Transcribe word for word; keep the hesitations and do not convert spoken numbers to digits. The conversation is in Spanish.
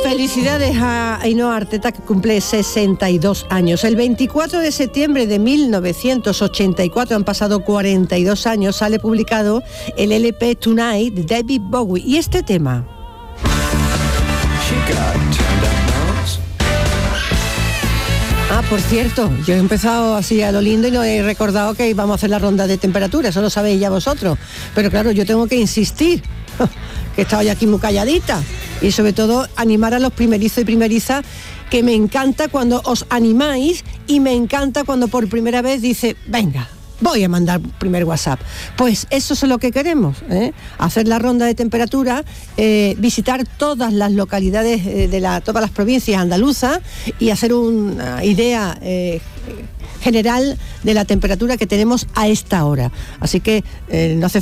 Felicidades a Ainhoa Arteta, que cumple sesenta y dos años. El veinticuatro de septiembre de mil novecientos ochenta y cuatro, han pasado cuarenta y dos años, sale publicado el L P Tonight de David Bowie. Y este tema... Ah, por cierto, yo he empezado así a lo lindo y no he recordado que íbamos a hacer la ronda de temperatura, eso lo sabéis ya vosotros. Pero claro, yo tengo que insistir, que he estado ya aquí muy calladita. Y sobre todo animar a los primerizos y primerizas, que me encanta cuando os animáis y me encanta cuando por primera vez dice, venga, voy a mandar primer WhatsApp. Pues eso es lo que queremos, ¿eh? Hacer la ronda de temperatura, eh, visitar todas las localidades eh, de la, todas las provincias andaluzas y hacer una idea eh, general de la temperatura que tenemos a esta hora. Así que eh, no hace